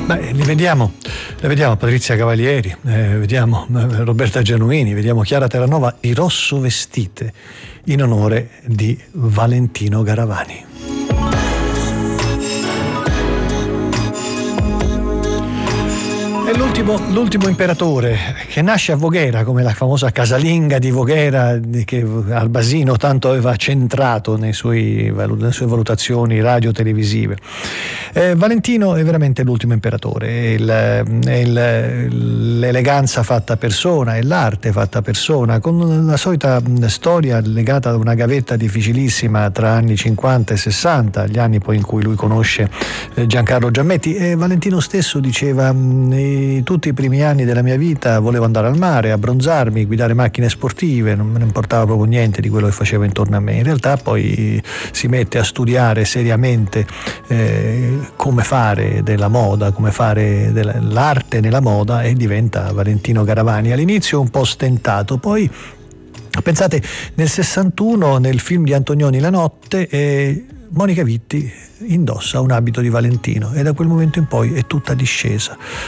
Beh, le vediamo Patrizia Cavalieri, vediamo Roberta Genuini, vediamo Chiara Terranova di rosso vestite in onore di Valentino Garavani. È l'ultimo imperatore, che nasce a Voghera, come la famosa casalinga di Voghera che Albasino tanto aveva centrato nelle sue valutazioni radio-televisive. Valentino è veramente l'ultimo imperatore, l'eleganza fatta persona e l'arte fatta persona, con la solita storia legata a una gavetta difficilissima tra anni 50 e 60, gli anni poi in cui lui conosce Giancarlo Giammetti. E Valentino stesso diceva: tutti i primi anni della mia vita volevo andare al mare, abbronzarmi, guidare macchine sportive, non me ne importava proprio niente di quello che facevo intorno a me. In realtà poi si mette a studiare seriamente come fare della moda, come fare l'arte nella moda, e diventa Valentino Garavani. All'inizio un po' stentato, poi pensate, nel 61 nel film di Antonioni La notte Monica Vitti indossa un abito di Valentino, e da quel momento in poi è tutta discesa.